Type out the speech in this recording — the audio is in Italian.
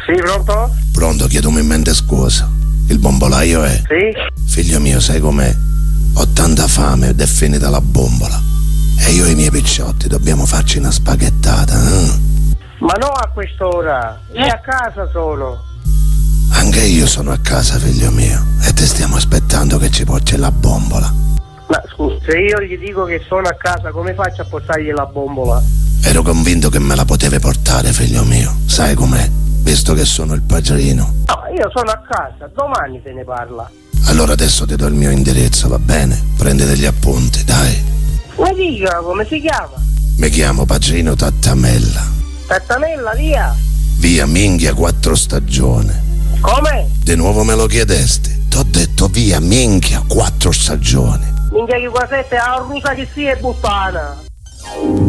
Sì, pronto? Pronto, chiedo umilmente scusa. Il bombolaio è? Sì? Figlio mio, sai com'è? Ho tanta fame ed è finita la bombola. E io e i miei picciotti dobbiamo farci una spaghettata, Ma no a quest'ora, io a casa sono. Anche io sono a casa, figlio mio, e te stiamo aspettando che ci porti la bombola. Ma scusa, se io gli dico che sono a casa, come faccio a portargli la bombola? Ero convinto che me la potevi portare, figlio mio. Sai com'è? Visto che sono il padrino. No, io sono a casa, domani se ne parla. Allora adesso ti do il mio indirizzo, va bene? Prendi degli appunti, dai. Ma dica, come si chiama? Mi chiamo Padrino Tattamella. Tattanella, via. Via Minghia 4 Stagione. Come? Di nuovo me lo chiedesti? T'ho detto via Minghia 4 Stagioni. Minchia che qua sette, a rusa che sia è buttana.